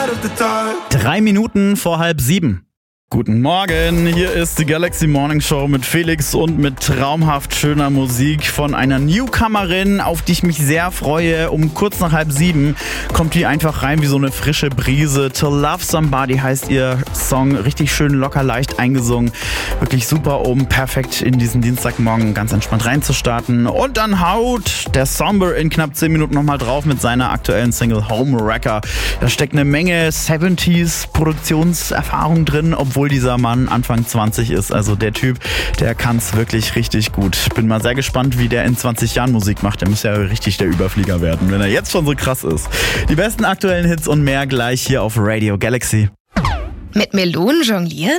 3 Minuten vor 6:30. Guten Morgen, hier ist die Galaxy Morning Show mit Felix und mit traumhaft schöner Musik von einer Newcomerin, auf die ich mich sehr freue. Um kurz nach 6:30 kommt die einfach rein wie so eine frische Brise. To Love Somebody heißt ihr Song, richtig schön locker leicht eingesungen. Wirklich super, um perfekt in diesen Dienstagmorgen ganz entspannt reinzustarten. Und dann haut der Somber in knapp 10 Minuten nochmal drauf mit seiner aktuellen Single Home Wrecker. Da steckt eine Menge 70s Produktionserfahrung drin, obwohl dieser Mann Anfang 20 ist. Also der Typ, der kann es wirklich richtig gut. Bin mal sehr gespannt, wie der in 20 Jahren Musik macht. Der muss ja richtig der Überflieger werden, wenn er jetzt schon so krass ist. Die besten aktuellen Hits und mehr gleich hier auf Radio Galaxy. Mit Melonen jonglieren?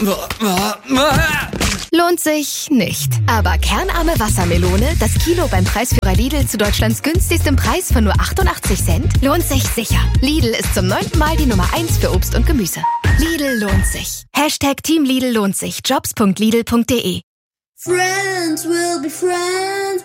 Lohnt sich nicht. Aber kernarme Wassermelone, das Kilo beim Preisführer Lidl zu Deutschlands günstigstem Preis von nur 88 Cent, lohnt sich sicher. Lidl ist zum 9. Mal die Nummer 1 für Obst und Gemüse. Lidl lohnt sich. #Team Lidl lohnt sich. Jobs.lidl.de. Friends will be friends.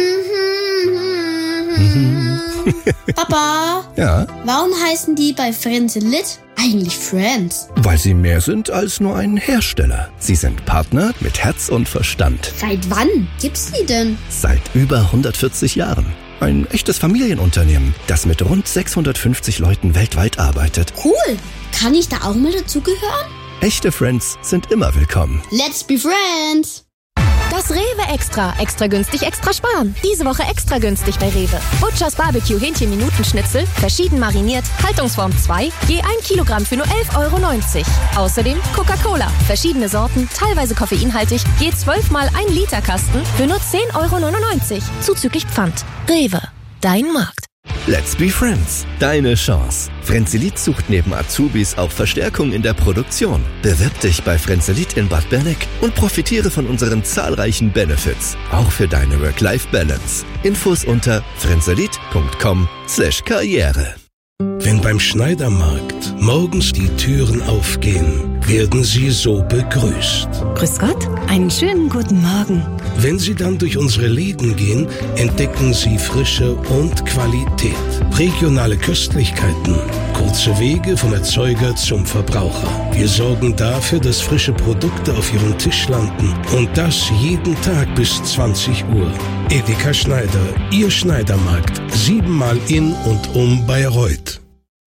Papa? Ja? Warum heißen die bei Frenzelit eigentlich Friends? Weil sie mehr sind als nur ein Hersteller. Sie sind Partner mit Herz und Verstand. Seit wann gibt's die denn? Seit über 140 Jahren. Ein echtes Familienunternehmen, das mit rund 650 Leuten weltweit arbeitet. Cool. Kann ich da auch mal dazugehören? Echte Friends sind immer willkommen. Let's be friends. Das Rewe Extra. Extra günstig, extra sparen. Diese Woche extra günstig bei Rewe. Butchers Barbecue Hähnchen-Minutenschnitzel, verschieden mariniert, Haltungsform 2, je 1 Kilogramm für nur 11,90 €. Außerdem Coca-Cola, verschiedene Sorten, teilweise koffeinhaltig, je 12 mal 1 Liter Kasten für nur 10,99 €. Zuzüglich Pfand. Rewe, dein Markt. Let's be friends. Deine Chance. Frenzelit sucht neben Azubis auch Verstärkung in der Produktion. Bewirb dich bei Frenzelit in Bad Berneck und profitiere von unseren zahlreichen Benefits. Auch für deine Work-Life-Balance. Infos unter frenzelit.com/karriere. Wenn beim Schneidermarkt morgens die Türen aufgehen, werden Sie so begrüßt. Grüß Gott, einen schönen guten Morgen. Wenn Sie dann durch unsere Läden gehen, entdecken Sie Frische und Qualität. Regionale Köstlichkeiten, kurze Wege vom Erzeuger zum Verbraucher. Wir sorgen dafür, dass frische Produkte auf Ihrem Tisch landen. Und das jeden Tag bis 20 Uhr. Edeka Schneider, Ihr Schneidermarkt. 7-mal in und um Bayreuth.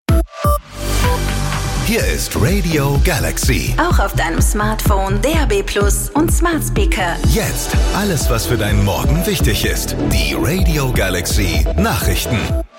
Hier ist Radio Galaxy. Auch auf deinem Smartphone, DAB+ und Smart Speaker. Jetzt alles, was für deinen Morgen wichtig ist. Die Radio Galaxy Nachrichten.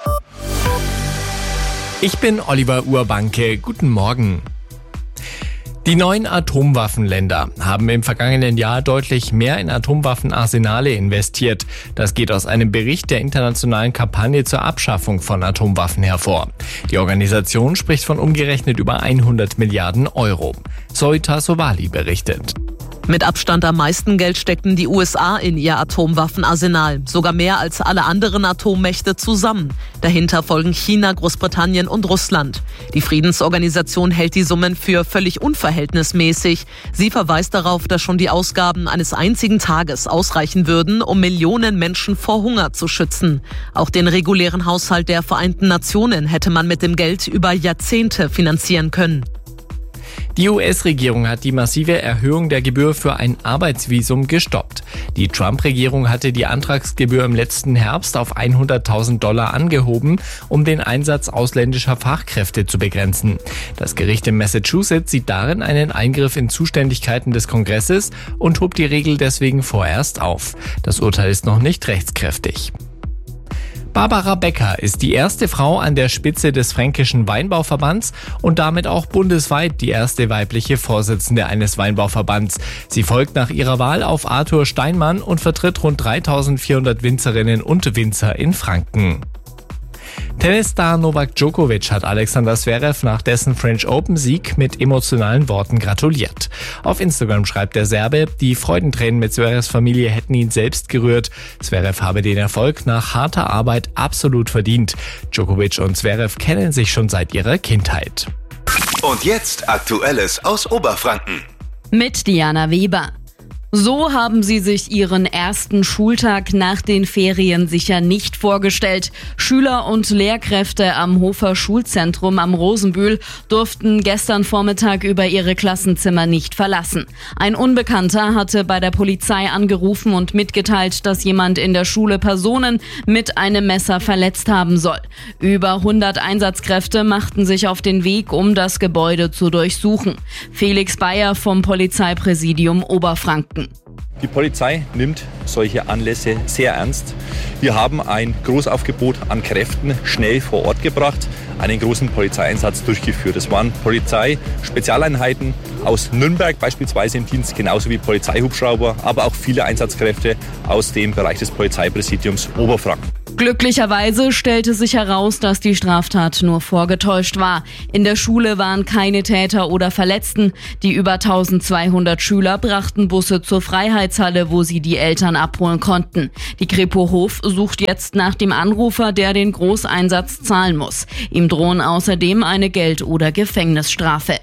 Ich bin Oliver Urbanke. Guten Morgen. Die 9 Atomwaffenländer haben im vergangenen Jahr deutlich mehr in Atomwaffenarsenale investiert. Das geht aus einem Bericht der internationalen Kampagne zur Abschaffung von Atomwaffen hervor. Die Organisation spricht von umgerechnet über 100 Milliarden €. Soita Sowali berichtet. Mit Abstand am meisten Geld steckten die USA in ihr Atomwaffenarsenal, sogar mehr als alle anderen Atommächte zusammen. Dahinter folgen China, Großbritannien und Russland. Die Friedensorganisation hält die Summen für völlig unverhältnismäßig. Sie verweist darauf, dass schon die Ausgaben eines einzigen Tages ausreichen würden, um Millionen Menschen vor Hunger zu schützen. Auch den regulären Haushalt der Vereinten Nationen hätte man mit dem Geld über Jahrzehnte finanzieren können. Die US-Regierung hat die massive Erhöhung der Gebühr für ein Arbeitsvisum gestoppt. Die Trump-Regierung hatte die Antragsgebühr im letzten Herbst auf $100.000 angehoben, um den Einsatz ausländischer Fachkräfte zu begrenzen. Das Gericht in Massachusetts sieht darin einen Eingriff in Zuständigkeiten des Kongresses und hob die Regel deswegen vorerst auf. Das Urteil ist noch nicht rechtskräftig. Barbara Becker ist die erste Frau an der Spitze des Fränkischen Weinbauverbands und damit auch bundesweit die erste weibliche Vorsitzende eines Weinbauverbands. Sie folgt nach ihrer Wahl auf Arthur Steinmann und vertritt rund 3.400 Winzerinnen und Winzer in Franken. Tennisstar Novak Djokovic hat Alexander Zverev nach dessen French Open-Sieg mit emotionalen Worten gratuliert. Auf Instagram schreibt der Serbe, die Freudentränen mit Zverevs Familie hätten ihn selbst gerührt. Zverev habe den Erfolg nach harter Arbeit absolut verdient. Djokovic und Zverev kennen sich schon seit ihrer Kindheit. Und jetzt Aktuelles aus Oberfranken. Mit Diana Weber. So haben sie sich ihren ersten Schultag nach den Ferien sicher nicht vorgestellt. Schüler und Lehrkräfte am Hofer Schulzentrum am Rosenbühl durften gestern Vormittag über ihre Klassenzimmer nicht verlassen. Ein Unbekannter hatte bei der Polizei angerufen und mitgeteilt, dass jemand in der Schule Personen mit einem Messer verletzt haben soll. Über 100 Einsatzkräfte machten sich auf den Weg, um das Gebäude zu durchsuchen. Felix Bayer vom Polizeipräsidium Oberfranken. Die Polizei nimmt solche Anlässe sehr ernst. Wir haben ein Großaufgebot an Kräften schnell vor Ort gebracht, einen großen Polizeieinsatz durchgeführt. Es waren Polizeispezialeinheiten aus Nürnberg beispielsweise im Dienst, genauso wie Polizeihubschrauber, aber auch viele Einsatzkräfte aus dem Bereich des Polizeipräsidiums Oberfranken. Glücklicherweise stellte sich heraus, dass die Straftat nur vorgetäuscht war. In der Schule waren keine Täter oder Verletzten. Die über 1200 Schüler brachten Busse zur Freiheitshalle, wo sie die Eltern abholen konnten. Die Kripo Hof sucht jetzt nach dem Anrufer, der den Großeinsatz zahlen muss. Ihm drohen außerdem eine Geld- oder Gefängnisstrafe.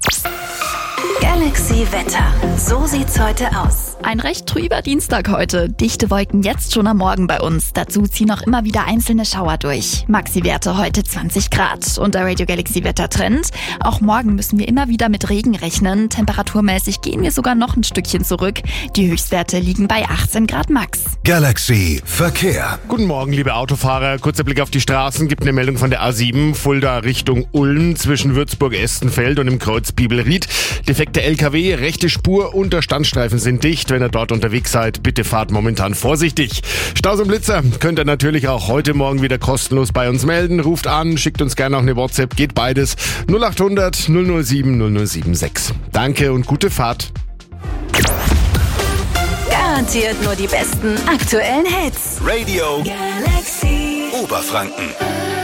Galaxy Wetter. So sieht's heute aus. Ein recht trüber Dienstag heute. Dichte Wolken jetzt schon am Morgen bei uns. Dazu ziehen auch immer wieder einzelne Schauer durch. Maxi-Werte heute 20 Grad. Und der Radio Galaxy Wettertrend. Auch morgen müssen wir immer wieder mit Regen rechnen. Temperaturmäßig gehen wir sogar noch ein Stückchen zurück. Die Höchstwerte liegen bei 18 Grad max. Galaxy Verkehr. Guten Morgen, liebe Autofahrer. Kurzer Blick auf die Straßen. Gibt eine Meldung von der A7 Fulda Richtung Ulm zwischen Würzburg-Estenfeld und dem Kreuz Biebelried. Defekte LKW, rechte Spur und der Standstreifen sind dicht. Wenn ihr dort unterwegs seid, bitte fahrt momentan vorsichtig. Staus und Blitzer könnt ihr natürlich auch heute Morgen wieder kostenlos bei uns melden. Ruft an, schickt uns gerne auch eine WhatsApp, geht beides. 0800 007 076. Danke und gute Fahrt. Garantiert nur die besten aktuellen Hits. Radio Galaxy Oberfranken.